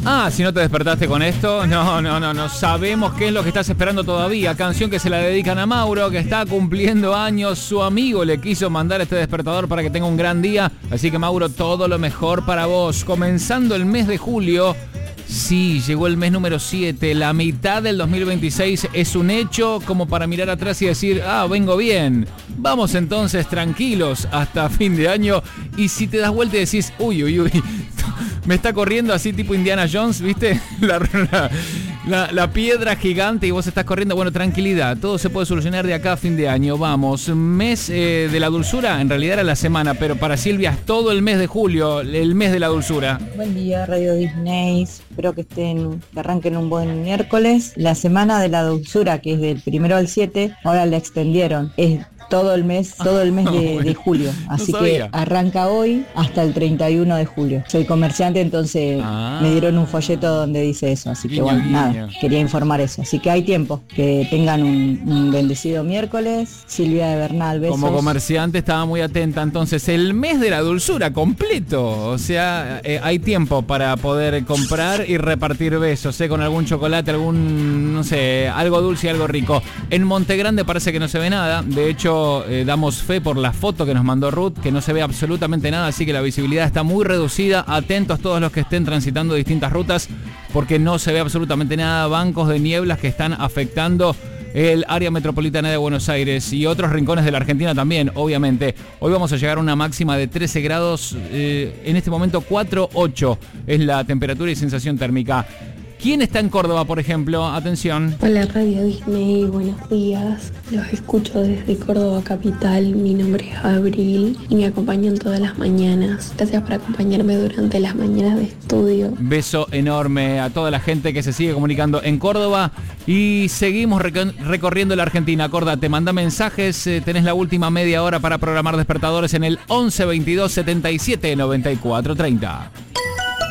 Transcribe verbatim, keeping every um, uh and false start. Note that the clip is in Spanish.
Ah, si no te despertaste con esto, no, no, no, no sabemos qué es lo que estás esperando todavía. Canción que se la dedican a Mauro, que está cumpliendo años. Su amigo le quiso mandar este despertador para que tenga un gran día. Así que Mauro, todo lo mejor para vos. Comenzando el mes de julio. Sí, llegó el mes número siete, la mitad del dos mil veintiséis es un hecho como para mirar atrás y decir, ah, vengo bien. Vamos entonces tranquilos hasta fin de año y si te das vuelta y decís, uy, uy, uy, me está corriendo así tipo Indiana Jones, ¿viste? La, la, la, la piedra gigante y vos estás corriendo, bueno, tranquilidad, todo se puede solucionar de acá a fin de año, vamos. Mes eh, de la dulzura, en realidad era la semana, pero para Silvia es todo el mes de julio, el mes de la dulzura. Buen día, Radio Disney. Espero que estén, que arranquen un buen miércoles. La semana de la dulzura, que es del primero al siete, ahora la extendieron. Es todo el mes, todo el mes de, de julio. Así no que arranca hoy hasta el treinta y uno de julio. Soy comerciante, entonces ah. me dieron un folleto donde dice eso. Así que guiño, bueno, guiño. nada, quería informar eso. Así que hay tiempo. Que tengan un, un bendecido miércoles. Silvia de Bernal, besos. Como comerciante estaba muy atenta. Entonces, el mes de la dulzura completo. O sea, eh, hay tiempo para poder comprar y repartir besos, ¿eh? Con algún chocolate, algún, no sé, algo dulce y algo rico. En Montegrande parece que no se ve nada. De hecho, Eh, damos fe por la foto que nos mandó Ruth, que no se ve absolutamente nada, así que la visibilidad está muy reducida. Atentos todos los que estén transitando distintas rutas, porque no se ve absolutamente nada. Bancos de nieblas que están afectando el área metropolitana de Buenos Aires y otros rincones de la Argentina también, obviamente. Hoy vamos a llegar a una máxima de trece grados, eh, en este momento cuatro coma ocho es la temperatura y sensación térmica. ¿Quién está en Córdoba, por ejemplo? Atención. Hola, Radio Disney, buenos días. Los escucho desde Córdoba Capital. Mi nombre es Abril y me acompañan todas las mañanas. Gracias por acompañarme durante las mañanas de estudio. Beso enorme a toda la gente que se sigue comunicando en Córdoba. Y seguimos rec- recorriendo la Argentina. Acordate, manda mensajes. Eh, tenés la última media hora para programar despertadores en el once veintidós setenta y siete noventa y cuatro treinta.